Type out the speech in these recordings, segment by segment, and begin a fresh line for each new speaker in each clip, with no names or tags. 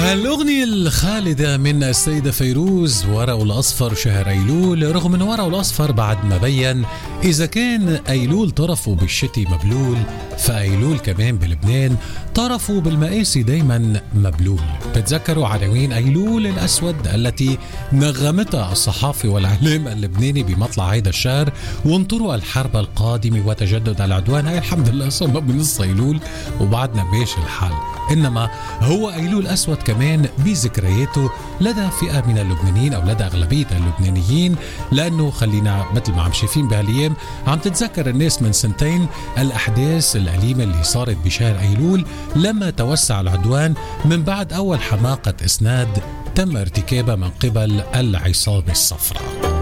الأغنية الخالدة من السيدة فيروز ورق الأصفر شهر أيلول، رغم أن ورق الأصفر بعد ما بين إذا كان أيلول طرفه بالشتي مبلول، فأيلول كمان بلبنان طرفه بالمقاسي دايما مبلول. بتذكروا عناوين أيلول الأسود التي نغمتها الصحافي والإعلام اللبناني بمطلع هيدا الشهر، وانطروا الحرب القادمة وتجدد العدوان. هاي الحمد لله صرنا بنص أيلول وبعدنا بيش الحال، إنما هو أيلول أسود كمان بذكرياته لدى فئة من اللبنانيين أو لدى أغلبية اللبنانيين، لأنه خلينا مثل ما عم شايفين بهالأيام عم تتذكر الناس من سنتين الأحداث الأليمة اللي صارت بشهر أيلول لما توسع العدوان من بعد أول حماقة إسناد تم ارتكابها من قبل العصابة الصفراء.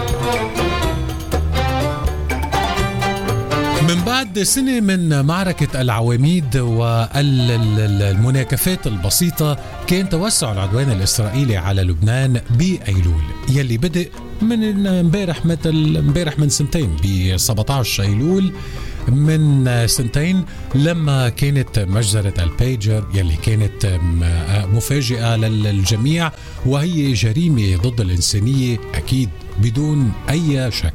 من بعد سنة من معركة العواميد والمناكفات البسيطة، كان توسع العدوان الإسرائيلي على لبنان بأيلول يلي بدأ من امبارح من سنتين ب 17 أيلول من سنتين، لما كانت مجزرة البيجر يلي كانت مفاجئة للجميع، وهي جريمة ضد الإنسانية أكيد بدون أي شك.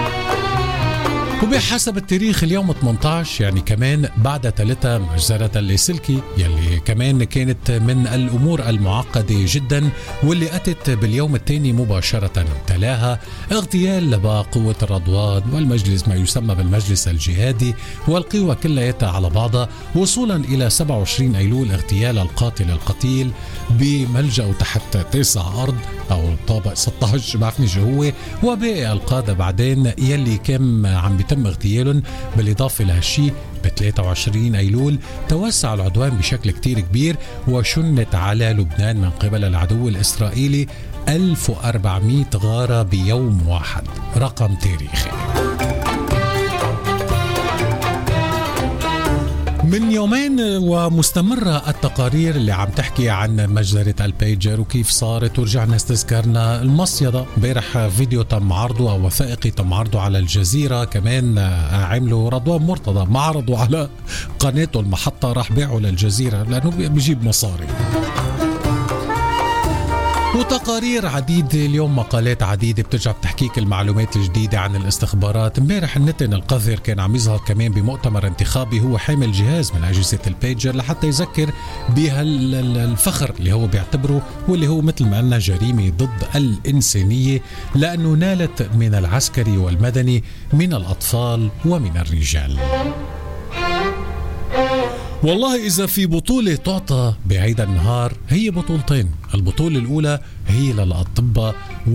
وبحسب التاريخ اليوم 18 يعني كمان بعد تلتها مجزرة اللاسلكي يلي كمان كانت من الأمور المعقدة جدا، واللي أتت باليوم الثاني مباشرة تلاها اغتيال لبقوة الرضوان والمجلس ما يسمى بالمجلس الجهادي والقوى كلها على بعضها، وصولا إلى 27 أيلول اغتيال القاتل القتيل بملجأ تحت 9 أرض أو طابق 16 بعرفني شو هو، وباقي القادة بعدين يلي كم عم تم اغتيالهم. بالإضافة لهالشي ب 23 أيلول توسع العدوان بشكل كتير كبير، وشنت على لبنان من قبل العدو الإسرائيلي 1400 غارة بيوم واحد، رقم تاريخي. من يومين ومستمرة التقارير اللي عم تحكي عن مجزرة البيجر وكيف صارت، ورجعنا استذكرنا المصيدة. امبارح فيديو تم عرضه أو وثائقي تم عرضه على الجزيرة، كمان عملوا رضوان مرتضى ما عرضوا على قناته المحطة، راح بيعوا للجزيرة لأنه بيجيب مصاري. وتقارير عديدة اليوم، مقالات عديدة بترجع بتحكيك المعلومات الجديدة عن الاستخبارات. امبارح النتن القذر كان عم يظهر كمان بمؤتمر انتخابي، هو حامل جهاز من أجهزة البيجر لحتى يذكر بها الفخر اللي هو بيعتبره واللي هو مثل ما قلنا جريمة ضد الإنسانية، لأنه نالت من العسكري والمدني، من الأطفال ومن الرجال. والله إذا في بطولة تعطى بعيد النهار هي بطولتين. البطولة الأولى هي للأطباء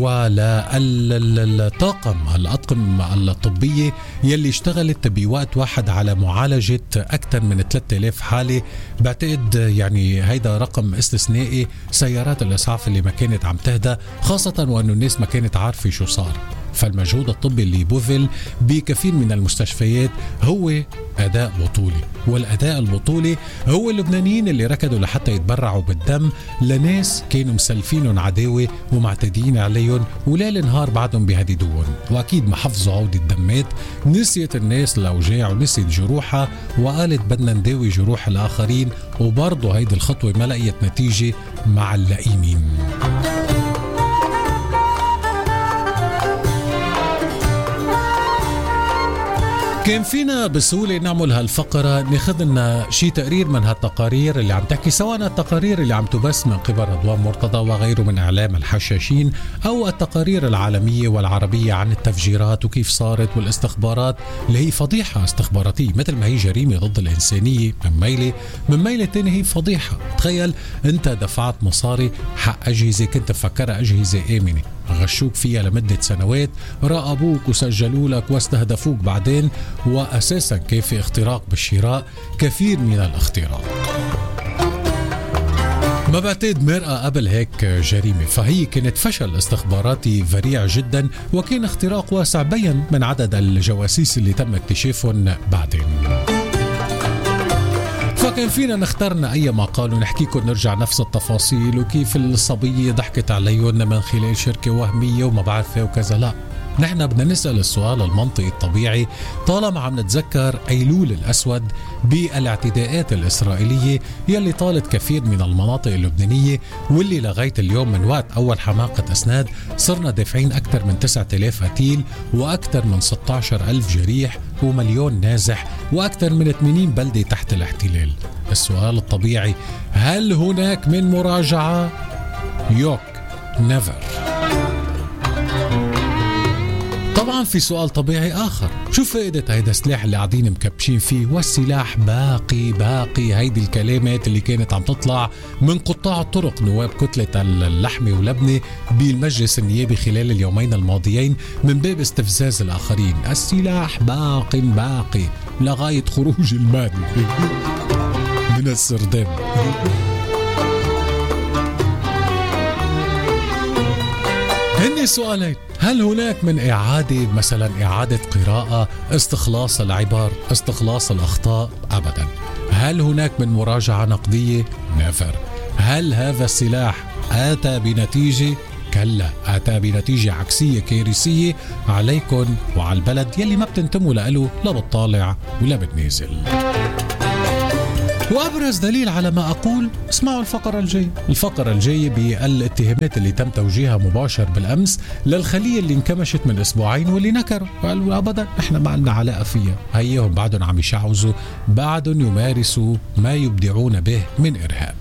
وللطاقم الأطقم الطبية يلي اشتغلت بوقت واحد على معالجة أكثر من 3000 حالة. بعتقد يعني هيدا رقم استثنائي. سيارات الإسعاف اللي ما كانت عم تهدى، خاصة وأنه الناس ما كانت عارفة شو صار. فالمجهود الطبي اللي بذل بكثير من المستشفيات هو أداء بطولي، والأداء البطولي هو اللبنانيين اللي ركضوا لحتى يتبرعوا بالدم لناس كانوا مسلفينهم عداوة ومعتدين عليهم، وليل نهار بعدهم بيهددون. وأكيد ما حفظوا عودة الدمات، نسيت الناس الأوجاع ونسيت جروحها، وقالت بدنا نداوي جروح الآخرين، وبرضه هيدي الخطوة ما لقيت نتيجة مع اللئيمين. كان فينا بسهولة نعمل هالفقرة ناخذ لنا شي تقرير من هالتقارير اللي عم تحكي، سواء التقارير اللي عم تبث من قبل رضوان مرتضى وغيره من إعلام الحشاشين، أو التقارير العالمية والعربية عن التفجيرات وكيف صارت والاستخبارات اللي هي فضيحة استخباراتية، مثل ما هي جريمة ضد الإنسانية من ميلة تاني هي فضيحة. تخيل أنت دفعت مصاري حق أجهزة كنت تفكرها أجهزة آمنة، غشوك فيها لمدة سنوات، راقبوك وسجلوا لك واستهدفوك بعدين، وأساسا كان في اختراق بالشراء، كثير من الاختراق. ما بعتقد مرأة قبل هيك جريمة، فهي كانت فشل استخباراتي ذريع جدا، وكان اختراق واسع بين من عدد الجواسيس اللي تم اكتشافهم بعدين. فكان فينا نختارنا أي مقال ونحكيكم نرجع نفس التفاصيل، وكيف الصبية ضحكت عليهم من خلال شركة وهمية وما بعرفه وكذا. لا، نحن بدنا نسأل السؤال المنطقي الطبيعي طالما عم نتذكر أيلول الأسود بالاعتداءات الإسرائيلية يلي طالت كثير من المناطق اللبنانية، واللي لغاية اليوم من وقت أول حماقة أسناد صرنا دافعين أكثر من 9000 قتيل وأكثر من 16,000 جريح ومليون نازح وأكثر من 80 بلدة تحت الاحتلال. السؤال الطبيعي، هل هناك من مراجعة؟ يوك نيفر. طبعا في سؤال طبيعي آخر، شو فائدة هيدا السلاح اللي قاعدين مكبشين فيه والسلاح باقي؟ هيدي الكلمات اللي كانت عم تطلع من قطاع الطرق نواب كتلة اللحمة ولبنة بالمجلس النيابي خلال اليومين الماضيين من باب استفزاز الآخرين. السلاح باقي لغاية خروج المال من السرداب. هني سؤالين، هل هناك من إعادة قراءة، استخلاص العبر، استخلاص الأخطاء؟ أبدا. هل هناك من مراجعة نقدية؟ نفر. هل هذا السلاح آتى بنتيجة؟ كلا، آتى بنتيجة عكسية كارثية عليكم وعلى البلد يلي ما بتنتموا له لا بالطالع ولا بالنازل. وأبرز دليل على ما أقول اسمعوا الفقرة الجاية بالاتهامات اللي تم توجيهها مباشر بالأمس للخلية اللي انكمشت من أسبوعين واللي نكروا قالوا أبدا إحنا ما لنا علاقة فيها. هيهم بعدهم عم يشعوذوا، بعدهم يمارسوا ما يبدعون به من إرهاب.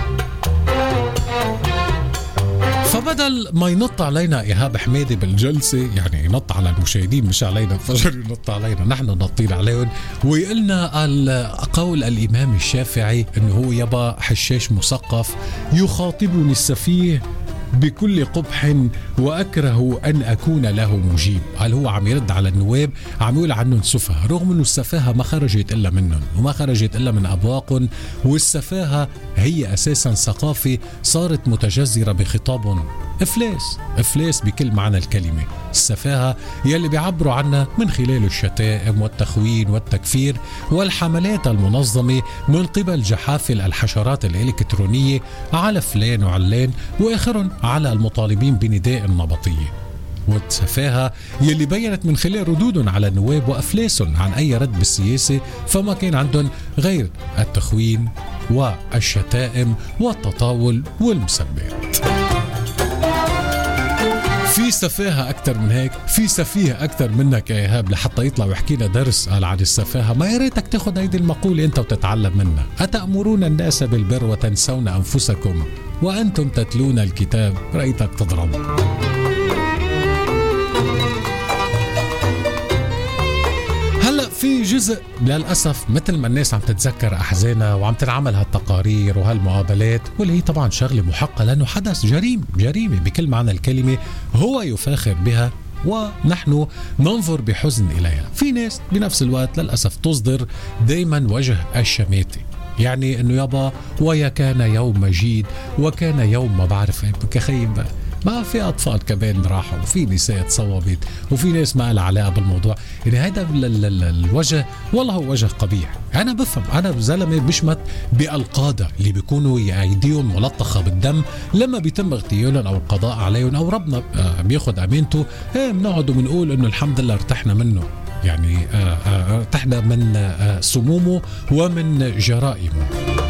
فبدل ما ينط علينا إيهاب حميدي بالجلسة، يعني ينط على المشاهدين مش علينا، فجر ينط علينا نحن نطير عليهم ويقلنا قول الإمام الشافعي أنه هو يبا حشاش مثقف يخاطبني السفيه بكل قبح وأكره أن أكون له مجيب. هل هو عم يرد على النواب عم يقول عنهم سفهاء، رغم أنه السفاهة ما خرجت إلا منهم وما خرجت إلا من أبواقهم، والسفاهة هي أساسا ثقافة صارت متجذرة بخطاب إفلاس بكل معنى الكلمة. السفاهة يلي بيعبروا عنها من خلال الشتائم والتخوين والتكفير والحملات المنظمة من قبل جحافل الحشرات الإلكترونية على فلان وعلان وآخرهم على المطالبين بنداء النبطية. والسفاهة يلي بينت من خلال ردودهم على النواب وأفلاسهم عن أي رد بالسياسة، فما كان عندهم غير التخوين والشتائم والتطاول والمسبات. في سفاهة أكتر من هيك؟ في سفيه أكتر منك يا إيهاب لحتى يطلع ويحكينا درس قال عن السفاهة؟ ما يريتك تاخد هيدي المقولة أنت وتتعلم منها. أتأمرون الناس بالبر وتنسون أنفسكم وأنتم تتلون الكتاب؟ رأيتك تضرب. هلأ في جزء للأسف مثل ما الناس عم تتذكر أحزانها وعم تنعمل هالتقارير وهالمقابلات، واللي هي طبعا شغلة محقة لأنه حدث جريمة بكل معنى الكلمة هو يفاخر بها ونحن ننظر بحزن إليها. في ناس بنفس الوقت للأسف تصدر دايما وجه الشماتة، يعني انه يابا ويا كان يوم مجيد وكان يوم ما بعرف كخيب بقى. ما في أطفال كمان راحوا وفي نساء تصوبت وفي ناس ما لها علاقة بالموضوع. يعني هذا الوجه والله هو وجه قبيح. أنا بفهم، أنا زلمة بشمت بالقادة اللي بيكونوا أيديهم ملطخة بالدم لما بيتم اغتيالهم أو القضاء عليهم أو ربنا بياخد أمانته، بنقعد وبنقول إنه الحمد لله ارتحنا منه، يعني ارتحنا من سمومه ومن جرائمه.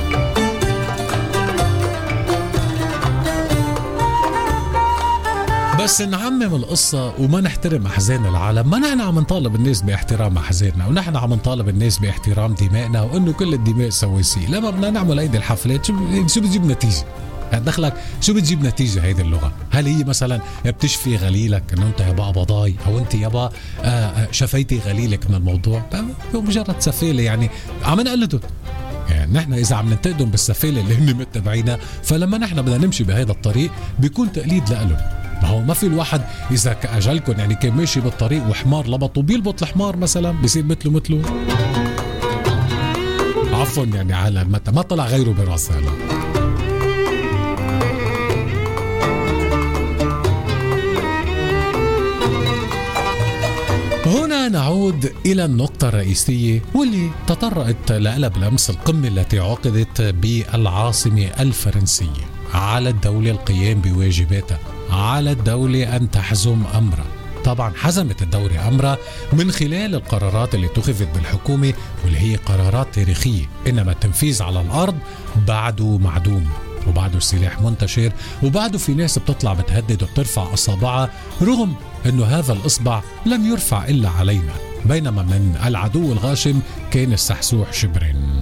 بس نعمم القصة وما نحترم أحزان العالم. ما نحن عم نطالب الناس باحترام أحزاننا، ونحن عم نطالب الناس باحترام دمائنا، وإنه كل الدماء سواسية. لما بدنا نعمل هيدي الحفلات شو بتجيب نتيجة؟ دخلك شو بتجيب نتيجة هيدي اللغة؟ هل هي مثلا بتشفي غليلك انه انت يابا قبضاي او انت يابا شفيتي غليلك من الموضوع؟ مجرد سفالة يعني عم نقلدهم. يعني نحن اذا عم ننتقدهم بالسفالة اللي هن متبعينها، فلما نحن بدنا نمشي بهذا الطريق بيكون تقليد لهم. ما هو ما في الواحد اذا اجلكم يعني كان ماشي بالطريق وحمار لبطه بيلبط الحمار مثلا بيصير مثله عفوا يعني على ما طلع غيره براسه. هنا نعود إلى النقطة الرئيسية واللي تطرقت لها بالأمس القمة التي عقدت بالعاصمة الفرنسية. على الدولة القيام بواجباتها، على الدولة أن تحزم أمرها، طبعا حزمت الدوري أمره من خلال القرارات اللي اتخذت بالحكومة، واللي هي قرارات تاريخية، إنما التنفيذ على الأرض بعده معدوم، وبعده السلاح منتشر، وبعده في ناس بتطلع بتهدد وبترفع أصابعها، رغم أنه هذا الإصبع لم يرفع إلا علينا، بينما من العدو الغاشم كان السحسوح شبرين.